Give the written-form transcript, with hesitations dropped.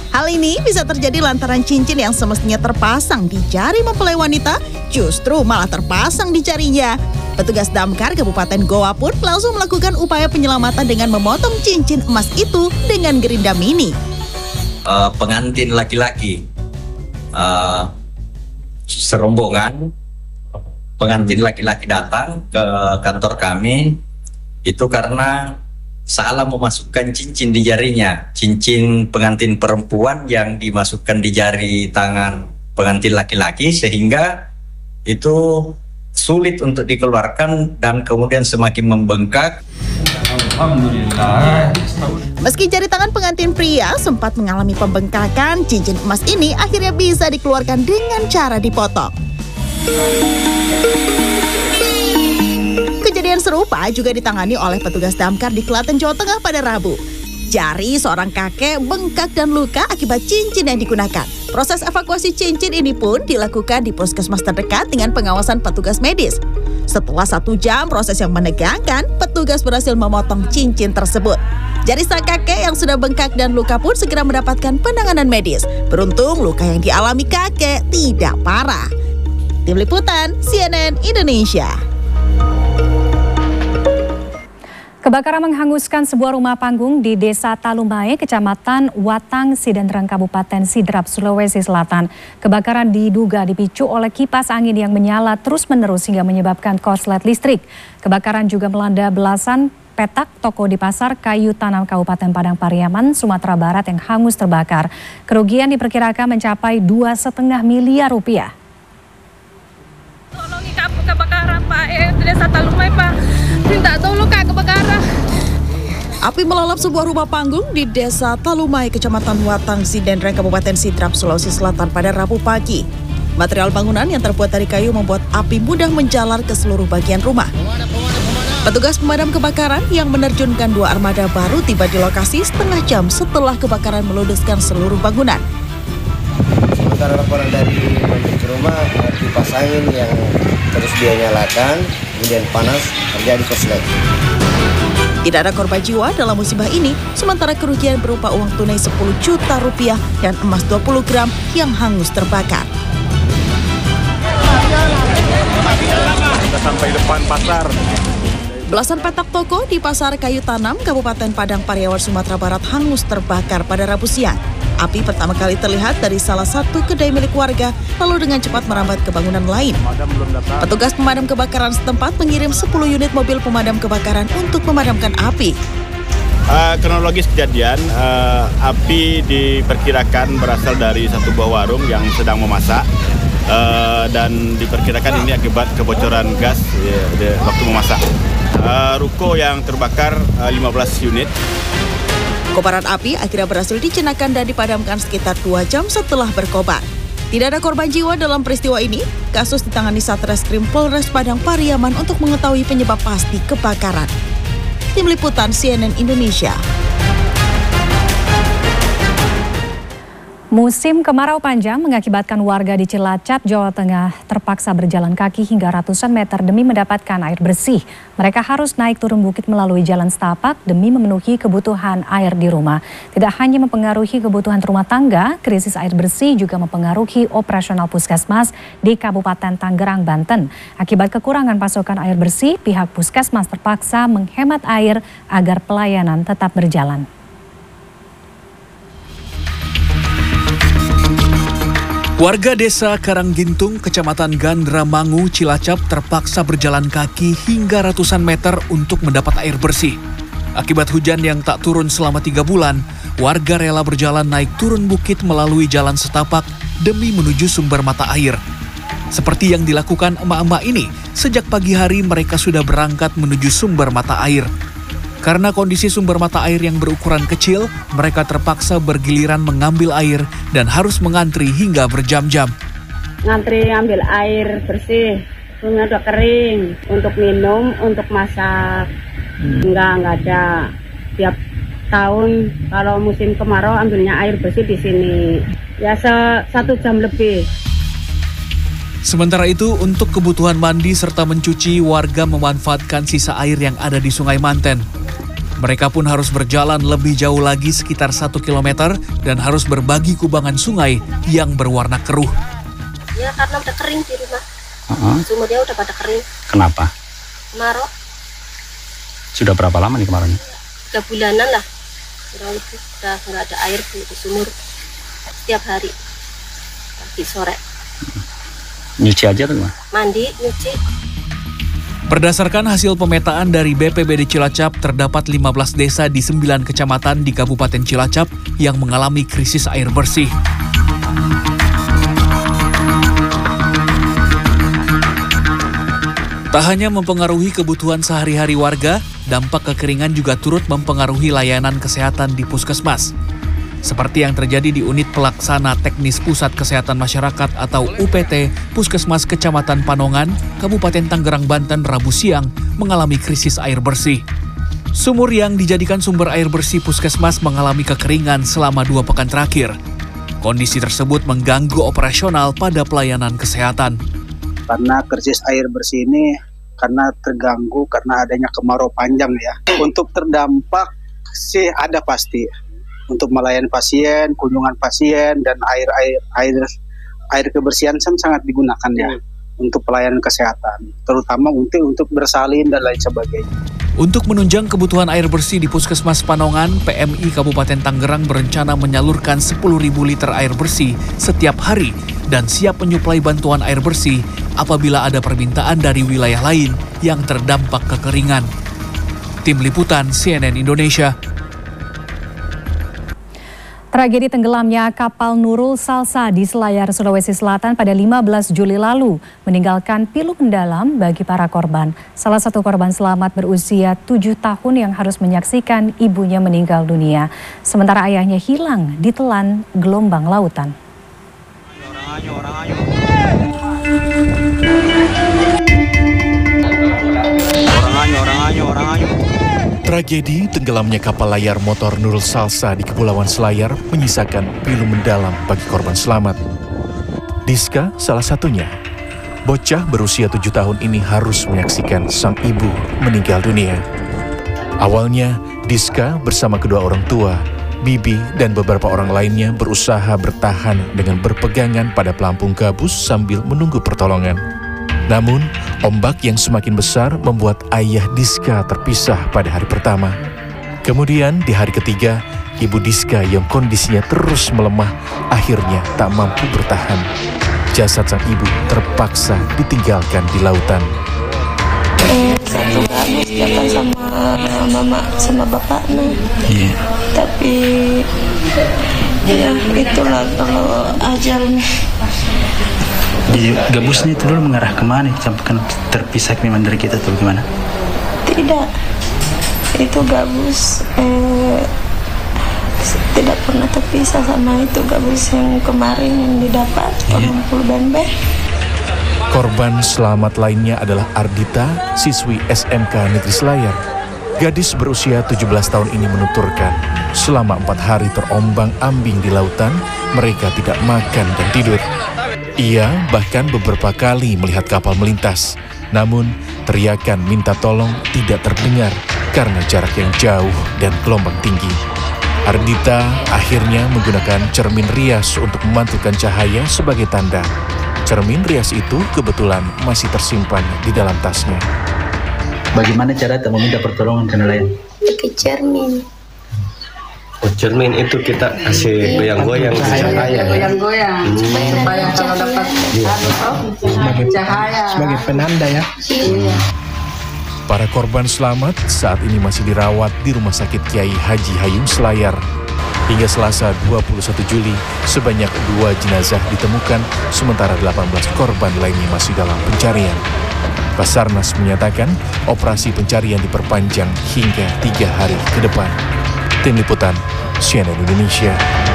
Hal ini bisa terjadi lantaran cincin yang semestinya terpasang di jari mempelai wanita justru malah terpasang di jarinya. Petugas damkar Kabupaten Goa pun langsung melakukan upaya penyelamatan dengan memotong cincin emas itu dengan gerinda mini. Pengantin laki-laki, serombongan pengantin laki-laki datang ke kantor kami itu karena salah memasukkan cincin di jarinya. Cincin pengantin perempuan yang dimasukkan di jari tangan pengantin laki-laki sehingga itu sulit untuk dikeluarkan dan kemudian semakin membengkak. Alhamdulillah. Meski jari tangan pengantin pria sempat mengalami pembengkakan, cincin emas ini akhirnya bisa dikeluarkan dengan cara dipotong. Kejadian serupa juga ditangani oleh petugas damkar di Klaten, Jawa Tengah pada Rabu. Jari seorang kakek bengkak dan luka akibat cincin yang digunakan. Proses evakuasi cincin ini pun dilakukan di puskesmas terdekat dengan pengawasan petugas medis. Setelah 1 jam proses yang menegangkan, petugas berhasil memotong cincin tersebut. Jari sang kakek yang sudah bengkak dan luka pun segera mendapatkan penanganan medis. Beruntung luka yang dialami kakek tidak parah. Tim Liputan CNN Indonesia. Kebakaran menghanguskan sebuah rumah panggung di Desa Talumae, Kecamatan Watang Sidenreng, Kabupaten Sidrap, Sulawesi Selatan. Kebakaran diduga dipicu oleh kipas angin yang menyala terus-menerus hingga menyebabkan korslet listrik. Kebakaran juga melanda belasan petak toko di Pasar Kayu Tanam, Kabupaten Padang Pariaman, Sumatera Barat yang hangus terbakar. Kerugian diperkirakan mencapai 2,5 miliar rupiah. Tolongi kebakaran Pak, Desa Talumae Pak. Minta tolong Kak, kebakaran. Api melalap sebuah rumah panggung di Desa Talumae, Kecamatan Watang Sidenreng, Kabupaten Sidrap, Sulawesi Selatan pada Rabu pagi. Material bangunan yang terbuat dari kayu membuat api mudah menjalar ke seluruh bagian rumah. Petugas pemadam kebakaran yang menerjunkan 2 armada baru tiba di lokasi setengah jam setelah kebakaran meludeskan seluruh bangunan. Sementara laporan dari pemilik rumah, kipas angin yang terus dia nyalakan, kemudian panas, terjadi korslet. Tidak ada korban jiwa dalam musibah ini, sementara kerugian berupa uang tunai 10 juta rupiah dan emas 20 gram yang hangus terbakar. Kita sampai depan pasar. Belasan petak toko di Pasar Kayu Tanam, Kabupaten Padang Pariaman, Sumatera Barat hangus terbakar pada Rabu siang. Api pertama kali terlihat dari salah satu kedai milik warga, lalu dengan cepat merambat ke bangunan lain. Petugas pemadam kebakaran setempat mengirim 10 unit mobil pemadam kebakaran untuk memadamkan api. Kronologis kejadian, api diperkirakan berasal dari satu buah warung yang sedang memasak. Dan diperkirakan ini akibat kebocoran gas waktu memasak. Ruko yang terbakar 15 unit. Kobaran api akhirnya berhasil dijinakan dan dipadamkan sekitar 2 jam setelah berkobar. Tidak ada korban jiwa dalam peristiwa ini. Kasus ditangani Satreskrim Polres Padang Pariaman untuk mengetahui penyebab pasti kebakaran. Tim Liputan CNN Indonesia. Musim kemarau panjang mengakibatkan warga di Cilacap, Jawa Tengah terpaksa berjalan kaki hingga ratusan meter demi mendapatkan air bersih. Mereka harus naik turun bukit melalui jalan setapak demi memenuhi kebutuhan air di rumah. Tidak hanya mempengaruhi kebutuhan rumah tangga, krisis air bersih juga mempengaruhi operasional puskesmas di Kabupaten Tangerang, Banten. Akibat kekurangan pasokan air bersih, pihak puskesmas terpaksa menghemat air agar pelayanan tetap berjalan. Warga desa Karanggintung, Kecamatan Gandramangu, Cilacap terpaksa berjalan kaki hingga ratusan meter untuk mendapat air bersih. Akibat hujan yang tak turun selama 3 bulan, warga rela berjalan naik turun bukit melalui jalan setapak demi menuju sumber mata air. Seperti yang dilakukan emak-emak ini, sejak pagi hari mereka sudah berangkat menuju sumber mata air. Karena kondisi sumber mata air yang berukuran kecil, mereka terpaksa bergiliran mengambil air dan harus mengantri hingga berjam-jam. Ngantri ambil air bersih, sungai udah kering, untuk minum, untuk masak. Enggak ada. Tiap tahun kalau musim kemarau ambilnya air bersih di sini. Ya 1 jam lebih. Sementara itu, untuk kebutuhan mandi serta mencuci, warga memanfaatkan sisa air yang ada di Sungai Manten. Mereka pun harus berjalan lebih jauh lagi sekitar 1 kilometer dan harus berbagi kubangan sungai yang berwarna keruh. Ya karena udah kering di rumah. Sumurnya udah pada kering. Kenapa? Kemarau. Sudah berapa lama nih kemaraunya? 3 bulanan lah. Kurang lebih udah nggak ada air di sumur. Setiap hari. Pagi sore. Nyuci aja tuh gimana? Mandi, nyuci. Berdasarkan hasil pemetaan dari BPBD Cilacap, terdapat 15 desa di 9 kecamatan di Kabupaten Cilacap yang mengalami krisis air bersih. Tak hanya mempengaruhi kebutuhan sehari-hari warga, dampak kekeringan juga turut mempengaruhi layanan kesehatan di puskesmas. Seperti yang terjadi di Unit Pelaksana Teknis Pusat Kesehatan Masyarakat atau UPT Puskesmas Kecamatan Panongan, Kabupaten Tangerang, Banten, Rabu siang mengalami krisis air bersih. Sumur yang dijadikan sumber air bersih puskesmas mengalami kekeringan selama 2 pekan terakhir. Kondisi tersebut mengganggu operasional pada pelayanan kesehatan. Karena krisis air bersih ini karena terganggu karena adanya kemarau panjang ya. Untuk terdampak sih ada pasti. Untuk melayani pasien, kunjungan pasien, dan air kebersihan sangat digunakan ya untuk pelayanan kesehatan, terutama untuk bersalin dan lain sebagainya. Untuk menunjang kebutuhan air bersih di Puskesmas Panongan, PMI Kabupaten Tangerang berencana menyalurkan 10.000 liter air bersih setiap hari dan siap menyuplai bantuan air bersih apabila ada permintaan dari wilayah lain yang terdampak kekeringan. Tim Liputan CNN Indonesia. Tragedi tenggelamnya kapal Nurul Salsa di Selayar, Sulawesi Selatan pada 15 Juli lalu meninggalkan pilu mendalam bagi para korban. Salah satu korban selamat berusia 7 tahun yang harus menyaksikan ibunya meninggal dunia. Sementara ayahnya hilang ditelan gelombang lautan. Tragedi tenggelamnya kapal layar motor Nurul Salsa di Kepulauan Selayar menyisakan pilu mendalam bagi korban selamat. Diska salah satunya. Bocah berusia 7 tahun ini harus menyaksikan sang ibu meninggal dunia. Awalnya, Diska bersama kedua orang tua, Bibi dan beberapa orang lainnya berusaha bertahan dengan berpegangan pada pelampung gabus sambil menunggu pertolongan. Namun, ombak yang semakin besar membuat ayah Diska terpisah pada hari pertama. Kemudian di hari ketiga, ibu Diska yang kondisinya terus melemah akhirnya tak mampu bertahan. Jasad sang ibu terpaksa ditinggalkan di lautan. Satu gabus jatuh sama mama sama bapaknya. Tapi ya itulah kalau ajalnya. Di gabusnya itu dulu mengarah kemana? Sampai kan terpisah memang dari kita atau gimana? Tidak, itu gabus tidak pernah terpisah sama itu gabus yang kemarin yang didapat orang Pulbenbe. Korban selamat lainnya adalah Ardita, siswi SMK Negeri Selayar. Gadis berusia 17 tahun ini menuturkan, selama 4 hari terombang-ambing di lautan, mereka tidak makan dan tidur. Ia bahkan beberapa kali melihat kapal melintas, namun teriakan minta tolong tidak terdengar karena jarak yang jauh dan gelombang tinggi. Ardita akhirnya menggunakan cermin rias untuk memantulkan cahaya sebagai tanda. Cermin rias itu kebetulan masih tersimpan di dalam tasnya. Bagaimana cara meminta pertolongan ke lain? Pakai cermin. Oh, cermin itu kita kasih goyang-goyang cahaya. Goyang-goyang supaya kalau dapat cahaya sebagai penanda ya. Para korban selamat saat ini masih dirawat di Rumah Sakit Kiai Haji Hayum Selayar. Hingga Selasa 21 Juli, sebanyak 2 jenazah ditemukan, sementara 18 korban lainnya masih dalam pencarian. Basarnas menyatakan operasi pencarian diperpanjang hingga 3 hari ke depan. Tim Liputan CNN Indonesia.